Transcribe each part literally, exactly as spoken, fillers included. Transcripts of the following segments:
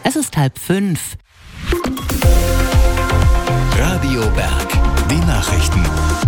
Es ist halb fünf. Radio Berg, die Nachrichten.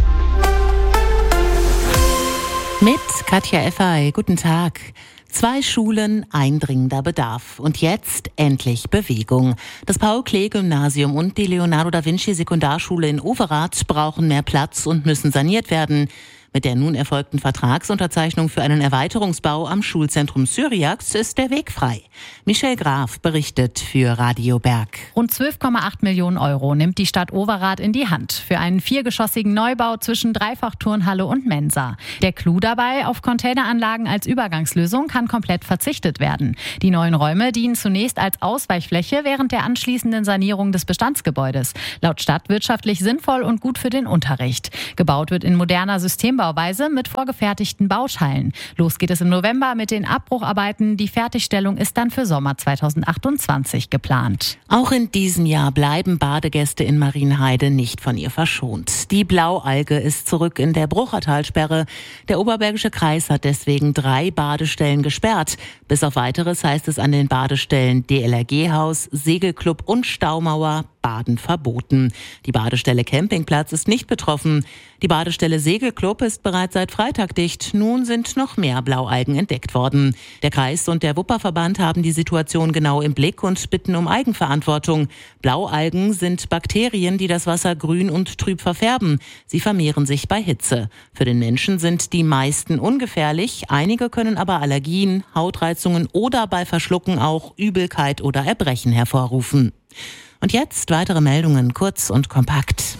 Mit Katja Effay, guten Tag. Zwei Schulen, ein dringender Bedarf. Und jetzt endlich Bewegung. Das Paul-Klee-Gymnasium und die Leonardo-da-Vinci-Sekundarschule in Overath brauchen mehr Platz und müssen saniert werden. Mit der nun erfolgten Vertragsunterzeichnung für einen Erweiterungsbau am Schulzentrum Syriax ist der Weg frei. Michelle Graf berichtet für Radio Berg. Rund zwölf Komma acht Millionen Euro nimmt die Stadt Overath in die Hand für einen viergeschossigen Neubau zwischen Dreifachturnhalle und Mensa. Der Clou dabei: auf Containeranlagen als Übergangslösung kann komplett verzichtet werden. Die neuen Räume dienen zunächst als Ausweichfläche während der anschließenden Sanierung des Bestandsgebäudes. Laut Stadt wirtschaftlich sinnvoll und gut für den Unterricht. Gebaut wird in moderner Systembauweise mit vorgefertigten Bauteilen. Los geht es im November mit den Abbrucharbeiten. Die Fertigstellung ist dann für Sommer zweitausendachtundzwanzig geplant. Auch in diesem Jahr bleiben Badegäste in Marienheide nicht von ihr verschont. Die Blaualge ist zurück in der Bruchertalsperre. Der Oberbergische Kreis hat deswegen drei Badestellen gesperrt. Bis auf Weiteres heißt es an den Badestellen D L R G-Haus, Segelclub und Staumauer: Baden verboten. Die Badestelle Campingplatz ist nicht betroffen. Die Badestelle Segelclub ist bereits seit Freitag dicht. Nun sind noch mehr Blaualgen entdeckt worden. Der Kreis und der Wupperverband haben die Situation genau im Blick und bitten um Eigenverantwortung. Blaualgen sind Bakterien, die das Wasser grün und trüb verfärben. Sie vermehren sich bei Hitze. Für den Menschen sind die meisten ungefährlich. Einige können aber Allergien, Hautreizungen oder bei Verschlucken auch Übelkeit oder Erbrechen hervorrufen. Und jetzt weitere Meldungen, kurz und kompakt.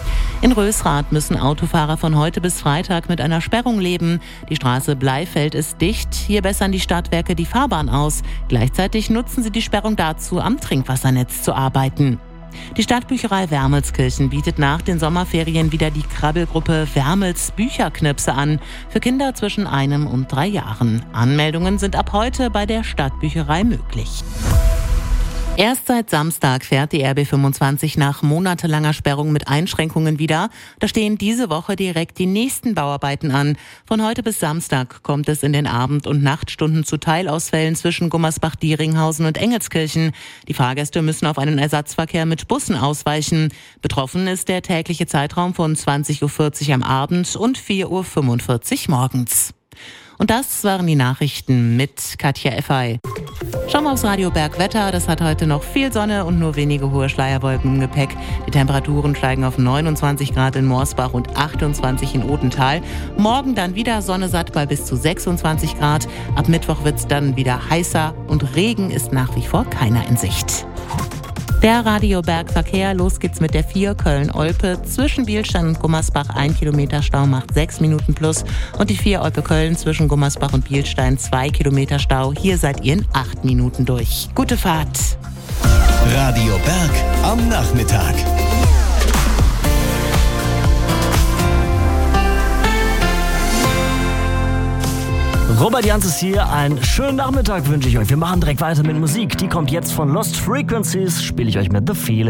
In Rösrath müssen Autofahrer von heute bis Freitag mit einer Sperrung leben. Die Straße Bleifeld ist dicht. Hier bessern die Stadtwerke die Fahrbahn aus. Gleichzeitig nutzen sie die Sperrung dazu, am Trinkwassernetz zu arbeiten. Die Stadtbücherei Wermelskirchen bietet nach den Sommerferien wieder die Krabbelgruppe Wermels Bücherknipse an, für Kinder zwischen einem und drei Jahren. Anmeldungen sind ab heute bei der Stadtbücherei möglich. Erst seit Samstag fährt die R B fünfundzwanzig nach monatelanger Sperrung mit Einschränkungen wieder. Da stehen diese Woche direkt die nächsten Bauarbeiten an. Von heute bis Samstag kommt es in den Abend- und Nachtstunden zu Teilausfällen zwischen Gummersbach-Dieringhausen und Engelskirchen. Die Fahrgäste müssen auf einen Ersatzverkehr mit Bussen ausweichen. Betroffen ist der tägliche Zeitraum von zwanzig Uhr vierzig am Abend und vier Uhr fünfundvierzig morgens. Und das waren die Nachrichten mit Katja Effay. Schauen wir aufs Radio Berg Wetter. Das hat heute noch viel Sonne und nur wenige hohe Schleierwolken im Gepäck. Die Temperaturen steigen auf neunundzwanzig Grad in Morsbach und achtundzwanzig in Odenthal. Morgen dann wieder Sonne satt bei bis zu sechsundzwanzig Grad. Ab Mittwoch wird es dann wieder heißer und Regen ist nach wie vor keiner in Sicht. Der Radio Berg Verkehr, los geht's mit der vier Köln-Olpe. Zwischen Bielstein und Gummersbach ein Kilometer Stau macht sechs Minuten plus. Und die vier Olpe-Köln zwischen Gummersbach und Bielstein zwei Kilometer Stau. Hier seid ihr in acht Minuten durch. Gute Fahrt. Radio Berg am Nachmittag. Robert Jans ist hier. Einen schönen Nachmittag wünsche ich euch. Wir machen direkt weiter mit Musik. Die kommt jetzt von Lost Frequencies. Spiele ich euch mit The Feeling.